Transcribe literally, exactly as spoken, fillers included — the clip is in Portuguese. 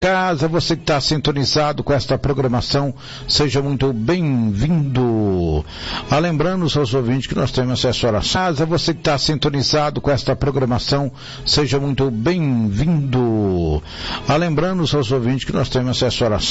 Casa, você que está sintonizado com esta programação, seja muito bem-vindo. Ah, lembrando os seus ouvintes que nós temos acesso à oração. Casa, você que está sintonizado com esta programação, seja muito bem-vindo. Ah, lembrando os seus ouvintes que nós temos acesso à oração.